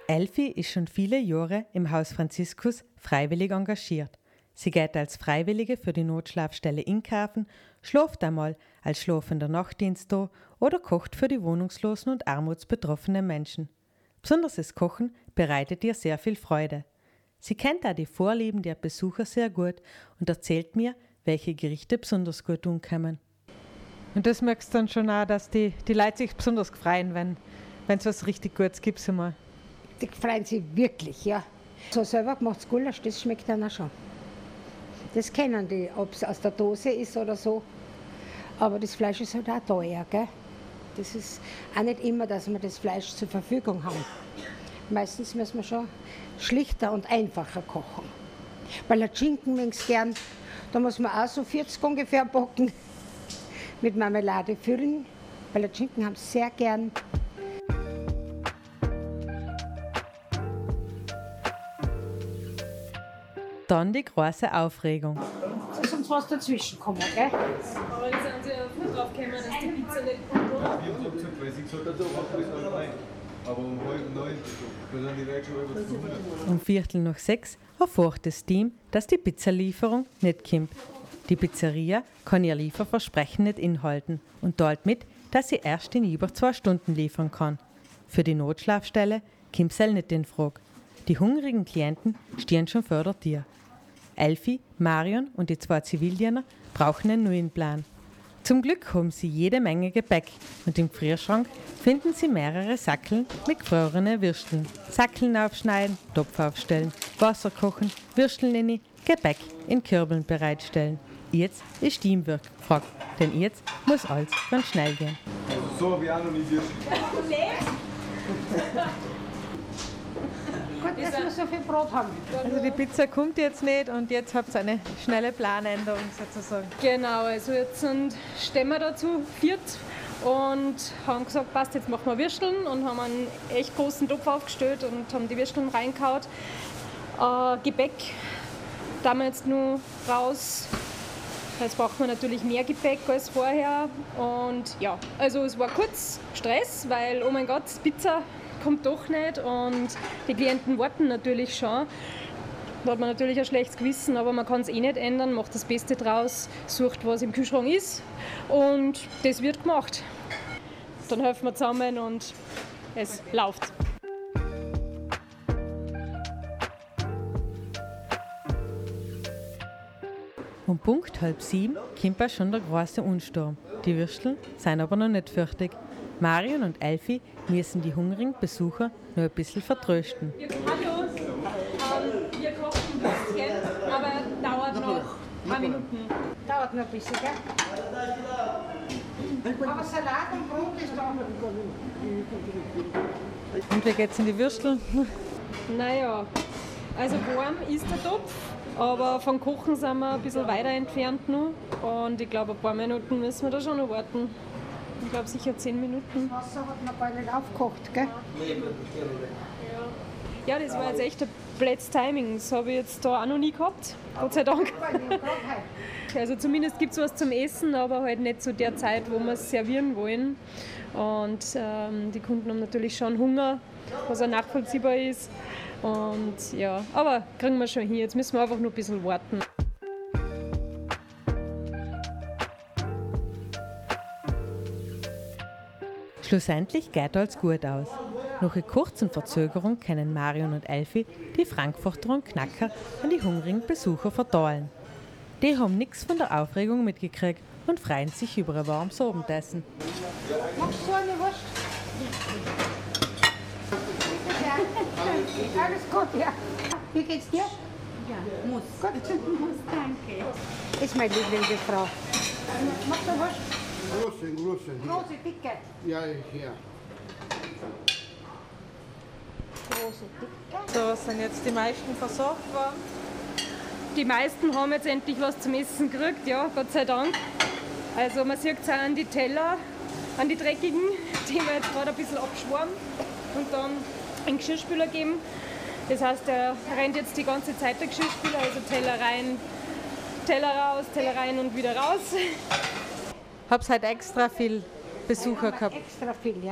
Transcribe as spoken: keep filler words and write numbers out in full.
Elfi ist schon viele Jahre im Haus Franziskus freiwillig engagiert. Sie geht als Freiwillige für die Notschlafstelle Inkafen, schläft einmal als schlafender Nachtdienst da oder kocht für die wohnungslosen und armutsbetroffenen Menschen. Besonders das Kochen bereitet ihr sehr viel Freude. Sie kennt auch die Vorlieben der Besucher sehr gut und erzählt mir, welche Gerichte besonders gut umkommen. Und das merkst du dann schon auch, dass die, die Leute sich besonders freuen, wenn es was richtig Gutes gibt. Mal. Die freuen sich wirklich, ja. So selber gemachtes Gulasch, das schmeckt dann auch schon. Das kennen die, ob es aus der Dose ist oder so. Aber das Fleisch ist halt auch teuer, gell? Das ist auch nicht immer, dass wir das Fleisch zur Verfügung haben. Meistens müssen wir schon schlichter und einfacher kochen. Weil der Schinken mögen's gern, da muss man auch so vierzig ungefähr backen, mit Marmelade füllen, weil der Schinken haben sie sehr gern. Dann die große Aufregung. Es ist uns was dazwischen gekommen, gell? Aber da sind sie ja früh drauf gekommen, dass die Pizza nicht kommt, oder? Ich habe gesagt, weil sie gesagt hat, da ist halb rein. Aber um halb neun, da sind die Leute schon über zu hundert. Um Viertel nach sechs erfährt das Team, dass die Pizzalieferung nicht kommt. Die Pizzeria kann ihr Lieferversprechen nicht einhalten und teilt mit, dass sie erst in über zwei Stunden liefern kann. Für die Notschlafstelle kommt es nicht in Frage. Die hungrigen Klienten stehen schon vor der Tür. Elfi, Marion und die zwei Zivildiener brauchen einen neuen Plan. Zum Glück haben sie jede Menge Gepäck und im Gefrierschrank finden sie mehrere Sackeln mit gefrorenen Würsteln. Sackeln aufschneiden, Topf aufstellen, Wasser kochen, Würsteln in Gepäck in Kürbeln bereitstellen. Jetzt ist Teamwork gefragt, denn jetzt muss alles ganz schnell gehen. So habe ich auch noch nie Würstel. Gut, dass wir so viel Brot haben. Also die Pizza kommt jetzt nicht und jetzt habt ihr eine schnelle Planänderung sozusagen. Genau, also jetzt sind, stehen wir dazu viert und haben gesagt, passt, jetzt machen wir Würsteln und haben einen echt großen Topf aufgestellt und haben die Würsteln reingehauen. Äh, Gebäck da wir jetzt nur raus. Jetzt braucht man natürlich mehr Gepäck als vorher. Und ja, also es war kurz Stress, weil, oh mein Gott, Pizza kommt doch nicht und die Klienten warten natürlich schon. Da hat man natürlich ein schlechtes Gewissen, aber man kann es eh nicht ändern, macht das Beste draus, sucht, was im Kühlschrank ist und das wird gemacht. Dann helfen wir zusammen und es läuft. Um Punkt halb sieben kommt auch schon der große Unsturm. Die Würsteln sind aber noch nicht fertig. Marion und Elfi müssen die hungrigen Besucher noch ein bisschen vertrösten. Hallo, ähm, wir kochen Würstchen, aber dauert noch ein paar Minuten. Dauert noch ein bisschen, gell? Aber Salat und Brot ist da. Und wie geht's in die Würsteln? Naja, also warm ist der Topf, aber vom Kochen sind wir ein bisschen weiter entfernt noch. Und ich glaube, ein paar Minuten müssen wir da schon noch warten. Ich glaube sicher zehn Minuten. Das Wasser hat man gar nicht aufgekocht, gell? Ja, das war jetzt echt ein blödes Timing. Das habe ich jetzt da auch noch nie gehabt, Gott sei Dank. Also zumindest gibt es was zum Essen, aber halt nicht zu der Zeit, wo wir es servieren wollen. Und ähm, die Kunden haben natürlich schon Hunger, was auch nachvollziehbar ist. Und ja, aber kriegen wir schon hin. Jetzt müssen wir einfach nur ein bisschen warten. Schlussendlich geht alles gut aus. Nach einer kurzen Verzögerung können Marion und Elfi die Frankfurter und Knacker an die hungrigen Besucher verteilen. Die haben nichts von der Aufregung mitgekriegt und freuen sich über ein warmes Abendessen. Magst du eine Wurst? Ja. Alles gut, ja. Wie geht's dir? Ja, muss. Gut. Muss, danke. Ist meine Lieblingsfrau. Magst du eine Wurst? Große, große. Große, dicke. Ja, ja. Große, dicke. So sind jetzt die meisten versorgt worden. Die meisten haben jetzt endlich was zum Essen gekriegt, ja, Gott sei Dank. Also man sieht es auch an die Teller, an die dreckigen, die wir jetzt gerade ein bisschen abschwarmen und dann einen Geschirrspüler geben. Das heißt, der rennt jetzt die ganze Zeit der Geschirrspüler, also Teller rein, Teller raus, Teller rein und wieder raus. Hab's halt extra viel Besucher gehabt. Extra viel, ja.